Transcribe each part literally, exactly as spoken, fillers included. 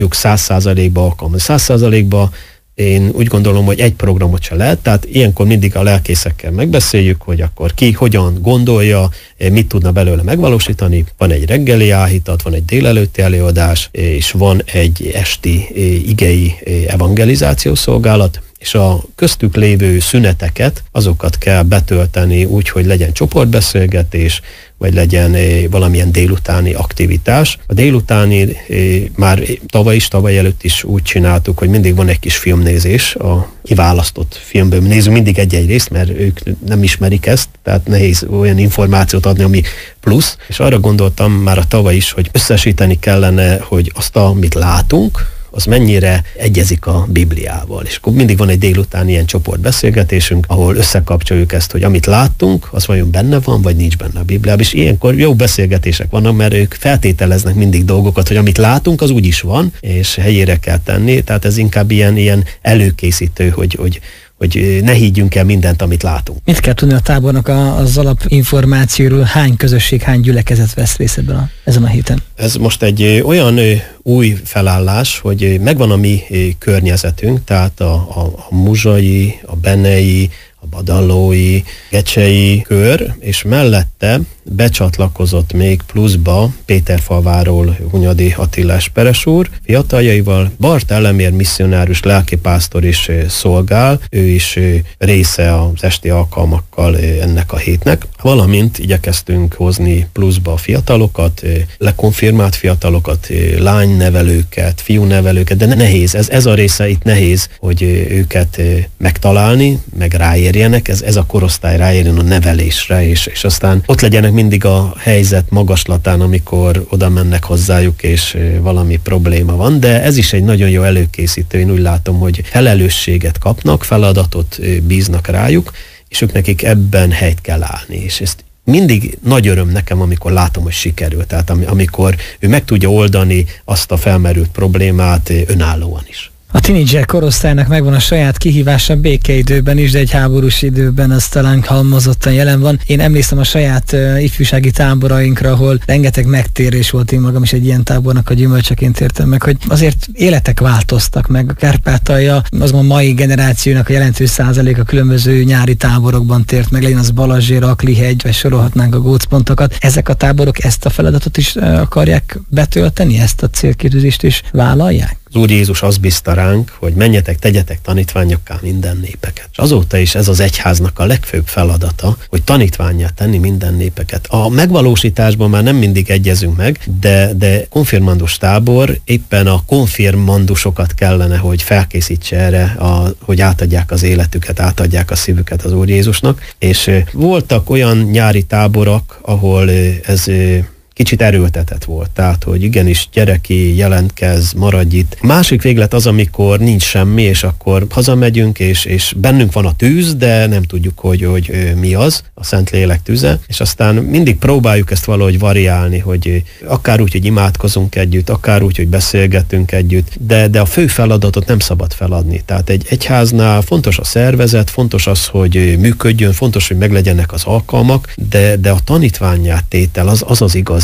ők száz százalékba alkalmazni. száz százalékba én úgy gondolom, hogy egy programot se lehet, tehát ilyenkor mindig a lelkészekkel megbeszéljük, hogy akkor ki hogyan gondolja, mit tudna belőle megvalósítani. Van egy reggeli áhítat, van egy délelőtti előadás, és van egy esti igei evangelizációs szolgálat, és a köztük lévő szüneteket, azokat kell betölteni úgy, hogy legyen csoportbeszélgetés, vagy legyen valamilyen délutáni aktivitás. A délutáni már tavaly is, tavaly előtt is úgy csináltuk, hogy mindig van egy kis filmnézés, a kiválasztott filmből nézünk mindig egy-egy részt, mert ők nem ismerik ezt, tehát nehéz olyan információt adni, ami plusz, és arra gondoltam már a tavaly is, hogy összesíteni kellene, hogy azt, amit látunk, az mennyire egyezik a Bibliával. És akkor mindig van egy délután ilyen csoportbeszélgetésünk, ahol összekapcsoljuk ezt, hogy amit láttunk, az vajon benne van, vagy nincs benne a Bibliában. És ilyenkor jó beszélgetések vannak, mert ők feltételeznek mindig dolgokat, hogy amit látunk, az úgy is van, és helyére kell tenni. Tehát ez inkább ilyen, ilyen előkészítő, hogy, hogy hogy ne higgyünk el mindent, amit látunk. Mit kell tudni a tábornak az alapinformációról? Hány közösség, hány gyülekezet vesz részt ebben a, ezen a héten? Ez most egy olyan új felállás, hogy megvan a mi környezetünk, tehát a, a, a muzsai, a benei, a badallói, gecsei kör, és mellette becsatlakozott még pluszba Péterfalváról Hunyadi Attila Esperes úr, fiataljaival. Bart Elemér misszionárus lelkipásztor is szolgál, ő is része az esti alkalmakkal ennek a hétnek, valamint igyekeztünk hozni pluszba a fiatalokat, lekonfirmált fiatalokat, lánynevelőket, fiúnevelőket, de nehéz, ez, ez a része itt nehéz, hogy őket megtalálni, meg ráérjenek, ez, ez a korosztály ráérjen a nevelésre, és, és aztán ott legyenek mindig a helyzet magaslatán, amikor oda mennek hozzájuk, és valami probléma van, de ez is egy nagyon jó előkészítő. Én úgy látom, hogy felelősséget kapnak, feladatot bíznak rájuk, és ők nekik ebben helyt kell állni, és ezt mindig nagy öröm nekem, amikor látom, hogy sikerül, tehát amikor ő meg tudja oldani azt a felmerült problémát önállóan is. A tínédzser korosztálynak megvan a saját kihívása békeidőben is, de egy háborús időben az talán halmozottan jelen van. Én emlékszem a saját uh, ifjúsági táborainkra, ahol rengeteg megtérés volt, én magam is egy ilyen tábornak a gyümölcseként értem meg, hogy azért életek változtak meg. A Kárpátalja, az a mai generációnak a jelentős százalék a különböző nyári táborokban tért meg, legyen az Balazsér, Aklihegy, vagy sorolhatnánk a gócpontokat. Ezek a táborok ezt a feladatot is uh, akarják betölteni, ezt a célkitűzést is vállalják? Az Úr Jézus azt bízta ránk, hogy menjetek, tegyetek tanítványokká minden népeket. És azóta is ez az egyháznak a legfőbb feladata, hogy tanítvánnyá tenni minden népeket. A megvalósításban már nem mindig egyezünk meg, de, de konfirmandus tábor éppen a konfirmandusokat kellene, hogy felkészítse erre, a, hogy átadják az életüket, átadják a szívüket az Úr Jézusnak. És voltak olyan nyári táborok, ahol ez kicsit erőltetett volt, tehát, hogy igenis gyereki, jelentkez, maradj itt. A másik véglet az, amikor nincs semmi, és akkor hazamegyünk, és, és bennünk van a tűz, de nem tudjuk, hogy, hogy mi az, a Szentlélek tüze, és aztán mindig próbáljuk ezt valahogy variálni, hogy akár úgy, hogy imádkozunk együtt, akár úgy, hogy beszélgetünk együtt, de, de a fő feladatot nem szabad feladni. Tehát egy egyháznál fontos a szervezet, fontos az, hogy működjön, fontos, hogy meglegyenek az alkalmak, de, de a tanítvánnyá tétel az az, az igazi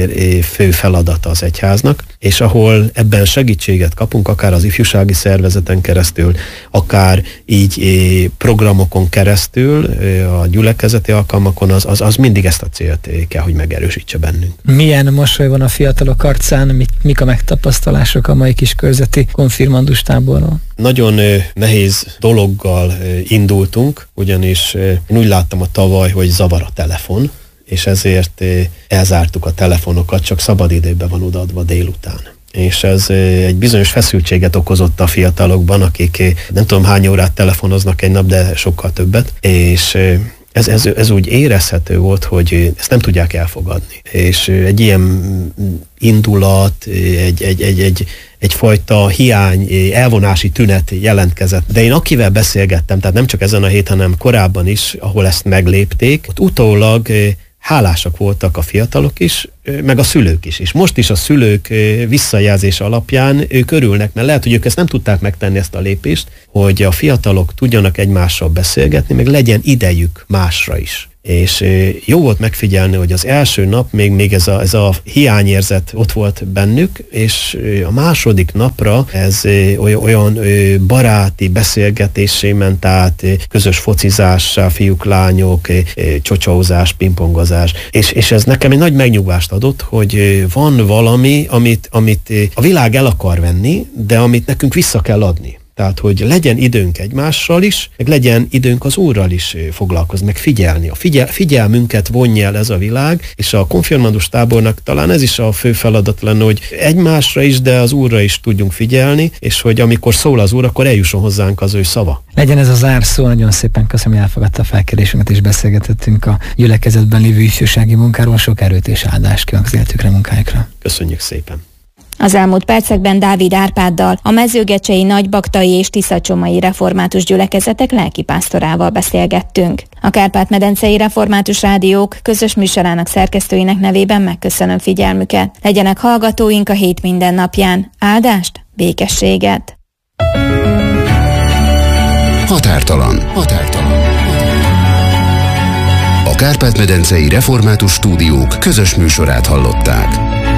fő feladata az egyháznak, és ahol ebben segítséget kapunk, akár az ifjúsági szervezeten keresztül, akár így programokon keresztül, a gyülekezeti alkalmakon, az, az, az mindig ezt a célt kell, hogy megerősítse bennünk. Milyen mosoly van a fiatalok arcán, mik, mik a megtapasztalások a mai kis körzeti konfirmandus táborról? Nagyon nehéz dologgal indultunk, ugyanis én úgy láttam a tavaly, hogy zavar a telefon, és ezért elzártuk a telefonokat, csak szabadidőben van odaadva délután. És ez egy bizonyos feszültséget okozott a fiatalokban, akik nem tudom hány órát telefonoznak egy nap, de sokkal többet, és ez, ez, ez úgy érezhető volt, hogy ezt nem tudják elfogadni. És egy ilyen indulat, egy, egy, egy, egy, egyfajta hiány, elvonási tünet jelentkezett. De én akivel beszélgettem, tehát nem csak ezen a héten, hanem korábban is, ahol ezt meglépték, ott utólag hálásak voltak a fiatalok is, meg a szülők is. És most is a szülők visszajelzése alapján ők örülnek, mert lehet, hogy ők ezt nem tudták megtenni, ezt a lépést, hogy a fiatalok tudjanak egymással beszélgetni, meg legyen idejük másra is. És jó volt megfigyelni, hogy az első nap még, még ez, a, ez a hiányérzet ott volt bennük, és a második napra ez olyan, olyan baráti beszélgetésé ment át, közös focizássá, fiúk, lányok, csocsózás, pingpongozás, és, és ez nekem egy nagy megnyugvást adott, hogy van valami, amit, amit a világ el akar venni, de amit nekünk vissza kell adni. Tehát, hogy legyen időnk egymással is, meg legyen időnk az Úrral is foglalkozni, meg figyelni. A figyel, figyelmünket vonja el ez a világ, és a konfirmandus tábornak talán ez is a fő feladat lenne, hogy egymásra is, de az Úrra is tudjunk figyelni, és hogy amikor szól az Úr, akkor eljusson hozzánk az ő szava. Legyen ez a zárszó, nagyon szépen köszönöm, hogy elfogadta a felkérésünket, és beszélgetettünk a gyülekezetben lévő ifjúsági munkáról. Sok erőt és áldást kívánok az életükre, munkáikra. Köszönjük szépen! Az elmúlt percekben Dávid Árpáddal, a mezőgecsei, nagybaktai és tiszacsomai református gyülekezetek lelkipásztorával beszélgettünk. A Kárpát-medencei Református Rádiók közös műsorának szerkesztőinek nevében megköszönöm figyelmüket. Legyenek hallgatóink a hét minden napján. Áldást, békességet! Határtalan. Határtalan. A Kárpát-medencei Református Stúdiók közös műsorát hallották.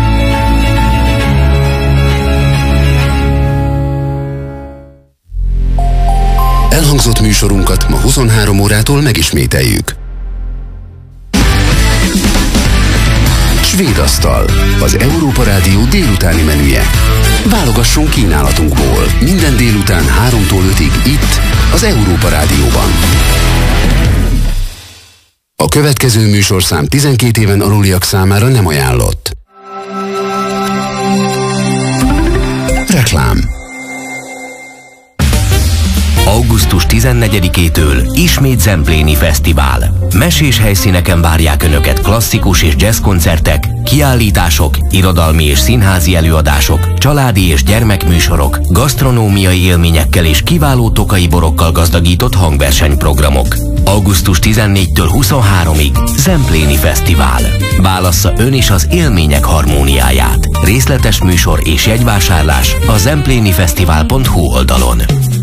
Elhangzott műsorunkat ma huszonhárom órától megismételjük. Svédasztal, az Európa Rádió délutáni menüje. Válogasson kínálatunkból minden délután háromtól ötig itt, az Európa Rádióban. A következő műsorszám tizenkét éven aluliak számára nem ajánlott. Reklám. augusztus tizennegyedikétől ismét Zempléni Fesztivál. Mesés helyszíneken várják Önöket klasszikus és jazz koncertek, kiállítások, irodalmi és színházi előadások, családi és gyermekműsorok, gasztronómiai élményekkel és kiváló tokai borokkal gazdagított hangversenyprogramok. augusztus tizennégyedikétől huszonharmadikig Zempléni Fesztivál. Válassza ön is az élmények harmóniáját. Részletes műsor és jegyvásárlás a zemplénifesztivál pont hu oldalon.